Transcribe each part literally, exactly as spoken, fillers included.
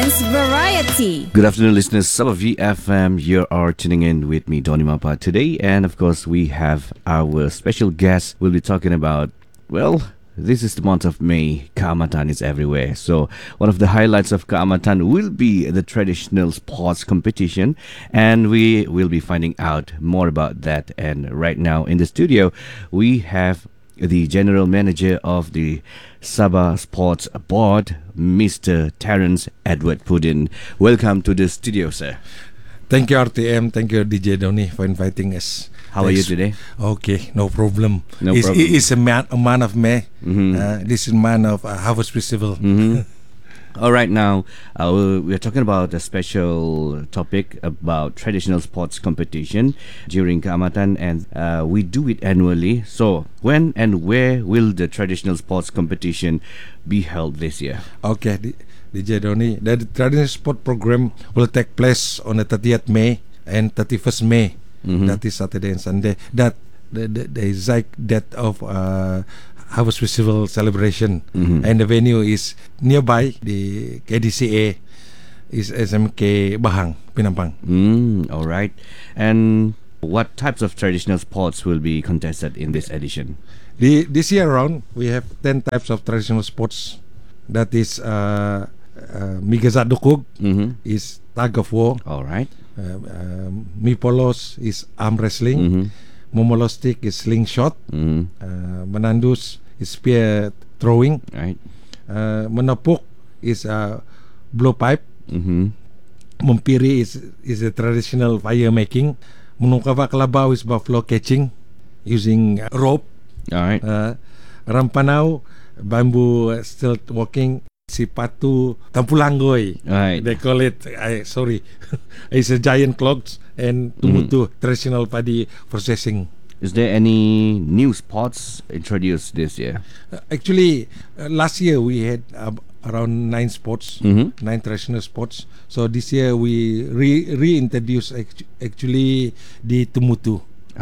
Dance Variety. Good afternoon, listeners. Saba V F M, you are tuning in with me, Donny Mapa, today. And of course, we have our special guest. We'll be talking about, well, this is the month of May. Kaamatan is everywhere. So one of the highlights of Kaamatan will be the traditional sports competition. And we will be finding out more about that. And right now in the studio, we have the General Manager of the Sabah Sports Board, Mister Terence Edward Pudin. Welcome to the studio, sir. Thank you, R T M. Thank you, D J Donny, for inviting us. How are you today? Okay, no problem. No it's, problem. It's a man, a man of May. Mm-hmm. Uh, this is man of uh, Harvest Festival. Mm-hmm. All right, now uh, we're talking about a special topic about traditional sports competition during Kaamatan, and uh, we do it annually. So, when and where will the traditional sports competition be held this year? Okay, D- DJ Donny, the traditional sport program will take place on the thirtieth May and thirty-first May. Mm-hmm. That is Saturday and Sunday. That the the, the exact date of uh, Harvest Festival celebration, Mm-hmm. and the venue is nearby the K D C A, is S M K Bahang, Penampang. Mm, all right. And what types of traditional sports will be contested in this edition? The, this year around, we have ten types of traditional sports. That is uh, uh, Migazat Dukug Mm-hmm. is tug of war. All right. Uh, um, Mipolos is arm wrestling. Mm-hmm. Momolostik is slingshot. Mm-hmm. Uh, Menandus is spear throwing. Right. Uh, Menepuk is uh, blowpipe. Mm-hmm. Mempiri is is a traditional fire making. Menungkava kelabau is buffalo catching using uh, rope. All right. Uh, Rampanau, bamboo uh, stilt walking. Sipatu Tampulangoy. Right. They call it, I sorry, it's a giant clogs, and Tumutu, Mm-hmm. traditional paddy processing. Is there any new sports introduced this year? Uh, actually, uh, last year we had uh, around nine sports, Mm-hmm. nine traditional sports. So this year we re reintroduce act- actually the Tumutu.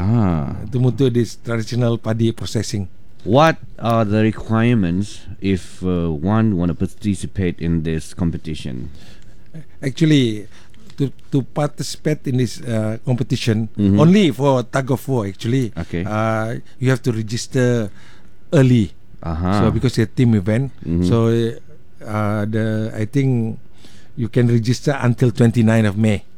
Ah. Tumutu, this traditional paddy processing. What are the requirements if uh, one want to participate in this competition? Actually, to to participate in this uh, competition, Mhm. only for tug of war. Actually, Okay. uh, you have to register early. Uh-huh. So because it's a team event, Mhm. so uh, the I think you can register until twenty-ninth of May,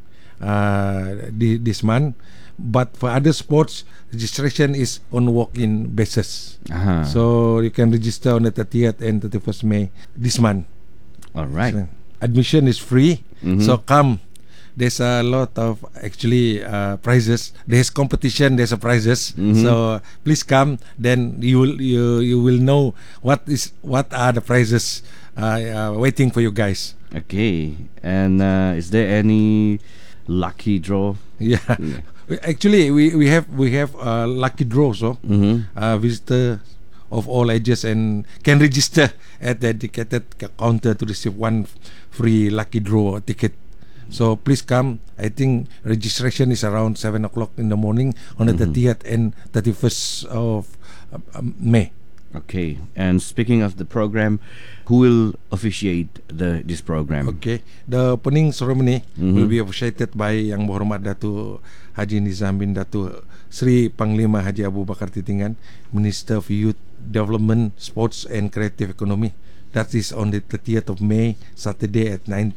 uh, the, this month. But for other sports, registration is on walk-in basis. Uh-huh. So you can register on the thirtieth and thirty-first May this month. All right. So, admission is free. Mhm. So come. There's a lot of actually uh, prizes. There's competition. There's a prizes. Mhm. So please come. Then you will you you will know what is what are the prizes uh, uh, waiting for you guys. Okay. And uh, is there any lucky draw? Yeah. Yeah. Actually, we, we have we have uh, lucky draw. So Mm-hmm. uh, visitor of all ages and can register at the dedicated counter to receive one free lucky draw ticket. So please come. I think registration is around seven o'clock in the morning on the Mhm. thirtieth and thirty-first of uh, um, May. Okay. And speaking of the program, who will officiate the this program? Okay, the opening ceremony Mhm. will be officiated by Yang Berhormat Datuk Haji Nizam bin Datuk Sri Panglima Haji Abu Bakar Titingan, Minister of Youth Development, Sports and Creative Economy. That is on the thirtieth of May, Saturday at nine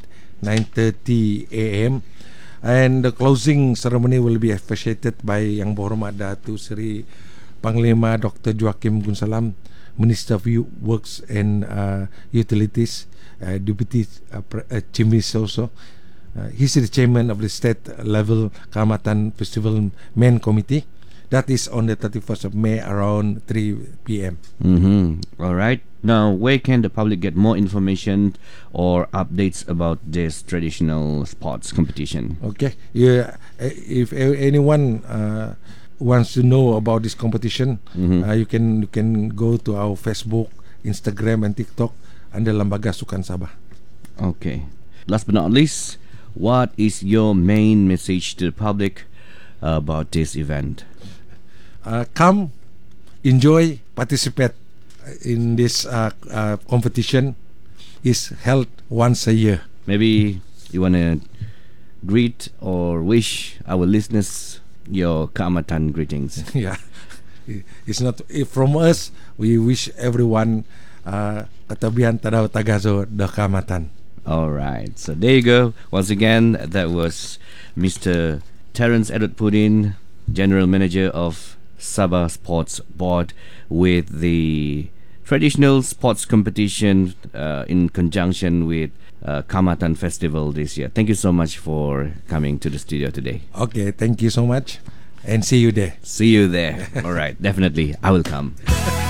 thirty a.m. And the closing ceremony will be officiated by Yang Berhormat Datuk Sri Panglima Doctor Joachim Gunsalam, Minister of Youth Works and uh, Utilities, uh, Deputy uh, Pre- uh, Chief Minister also. Uh, he's the chairman of the state level Kaamatan Festival Main Committee. That is on the thirty-first of May around three p.m. Mm-hmm. All right. Now, where can the public get more information or updates about this traditional sports competition? Okay. Yeah, uh, if a- anyone uh, wants to know about this competition, Mhm. uh, you can you can go to our Facebook, Instagram, and TikTok under Lembaga Sukan Sabah. Okay. Last but not least, what is your main message to the public uh, about this event? Uh, come, enjoy, participate in this uh, uh, competition. Is held once a year. maybe you want to greet or wish our listeners your Kaamatan greetings. Yeah, it's not if from us. We wish everyone uh, katabihan tadaw tagazo da Kaamatan. All right, so there you go. Once again, that was Mister Terence Edward Pudin, General Manager of Sabah Sports Board, with the traditional sports competition uh, in conjunction with uh, Kaamatan Festival this year. Thank you so much for coming to the studio today. Okay, thank you so much, and see you there. See you there. All right, definitely, I will come.